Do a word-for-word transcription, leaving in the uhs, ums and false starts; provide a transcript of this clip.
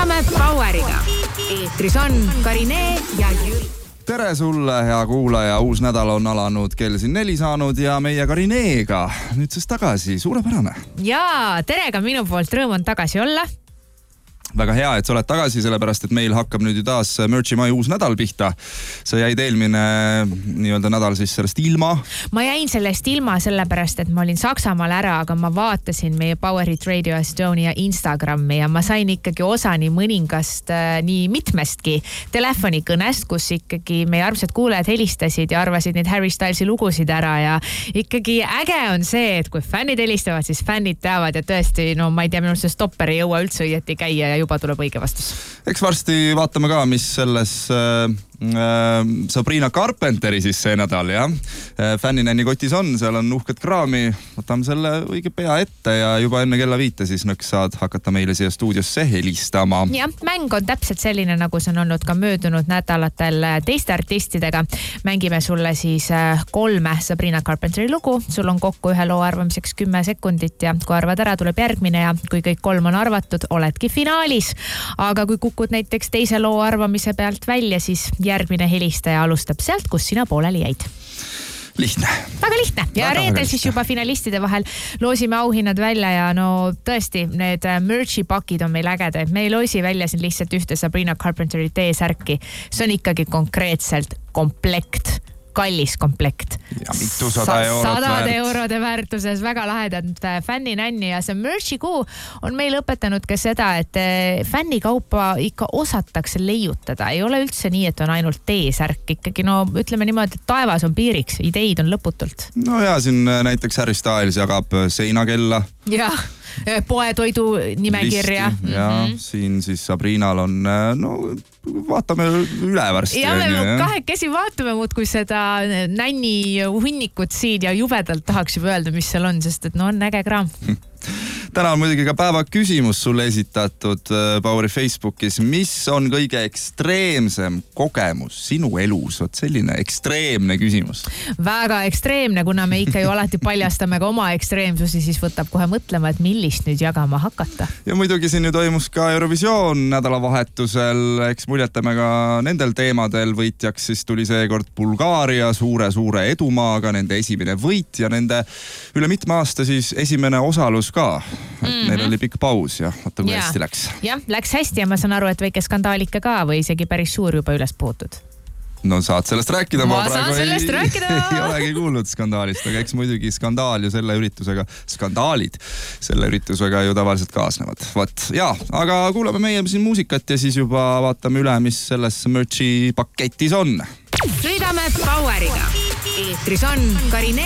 Sõidame Poweriga. Eetris on Karinee ja Jüri. Tere sulle, hea kuulaja. Uus nädal on alanud, kell siin neli saanud ja meie Karineega nüüd siis tagasi. Suurepärane. Jaa, tere ka minu poolt. Rõõm on tagasi olla. Väga hea, et sa oled tagasi, sellepärast, et meil hakkab nüüd ju taas Merchi mai uus nädal pihta. Sa jäid eelmine nii-öelda nädal siis sellest ilma. Ma jäin sellest ilma sellepärast, et ma olin Saksamaal ära, aga ma vaatasin meie Power Hit Radio Estonia Instagrami ja ma sain ikkagi osa nii mõningast, nii mitmestki telefonikõnest, kus ikkagi meie armsad kuulajad helistasid ja arvasid neid Harry Stylesi lugusid ära ja ikkagi äge on see, et kui fännid helistavad, siis fännid teavad ja tõesti, no ma ei tea, minu see stopper ei jõua üldse õieti käia ja juba tuleb õige vastus. Eks varsti vaatame ka, mis selles äh, äh, Sabrina Carpenteri siis see nädal, jah. Äh, fänninänni kotis on, seal on uhked kraami. Võtame selle õige pea ette ja juba enne kella viite siis nõks saad hakata meile siia stuudiosse helistama. Jah, mäng on täpselt selline, nagu see on olnud ka möödunud nädalatel teiste artistidega. Mängime sulle siis kolme Sabrina Carpenteri lugu. Sul on kokku ühe loo arvamiseks kümme sekundit ja kui arvad ära, tuleb järgmine ja kui kõik kolm on arvatud, oledki finaali. Aga kui kukud näiteks teise loo arvamise pealt välja, siis järgmine helistaja alustab sealt, kus sina pooleli jäid. Lihtne. Väga lihtne. Ja reedel siis juba finalistide vahel loosime auhinnad välja ja no tõesti, need Merchi pakid on meil ägedad. Me ei loosi välja siin lihtsalt ühte Sabrina Carpenteri T-särki. See on ikkagi konkreetselt komplekt. Kallis komplekt. Ja mitusada eurot Sadade väärt. eurode väärtuses, väga lahedad fänninänni ja see Merchi kuu on meil õpetanud ka seda, et fännikaupa ikka osatakse leiutada. Ei ole üldse nii, et on ainult T-särk. Ikkagi no ütleme niimoodi, et taevas on piiriks, ideid on lõputult. No ja siin näiteks Harry Styles jagab seinakella. Ja poetoidu nimekirja. Listi, ja mm-hmm. siin siis Sabrinal on, no vaatame üle varsti. Ja me kahekesi vaatame muud, kui seda nänni hunnikut siin ja jubedalt tahaks juba öelda, mis seal on, sest et no on äge kraam. Täna on muidugi ka päeva küsimus sulle esitatud Poweri Facebookis. Mis on kõige ekstreemsem kogemus sinu elus? Vot selline ekstreemne küsimus. Väga ekstreemne, kuna me ikka ju alati paljastame ka oma ekstreemsusi, siis võtab kohe mõtlema, et millist nüüd jagama hakata. Ja muidugi siin ju toimus ka Eurovisioon nädalavahetusel. Eks muljetame ka nendel teemadel. Võitjaks siis tuli seekord Bulgaaria suure-suure edumaaga, nende esimene võit ja nende üle mitme aasta siis esimene osalus ka. Mm-hmm. Neil oli pikk paus ja vaata, kui ja. hästi läks. Jah, läks hästi ja ma saan aru, et väike skandaalika ka või isegi päris suur juba üles puutud. No saad sellest rääkida. Ma, ma saan sellest ei, rääkida. ei olegi kuulnud skandaalist, aga eks muidugi skandaal ju selle üritusega, skandaalid selle üritusega ju tavaliselt kaasnevad. Vat, jaa, aga kuulame meie siin muusikat ja siis juba vaatame üle, mis selles Merchi paketis on. Sõidame Poweriga. Eetris on Karinee